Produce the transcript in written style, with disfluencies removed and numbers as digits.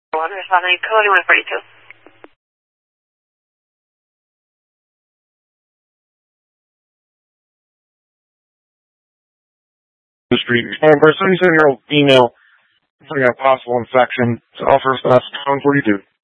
Responding code 142. The street. And for a 77-year-old female, bring a possible infection to offer us 142.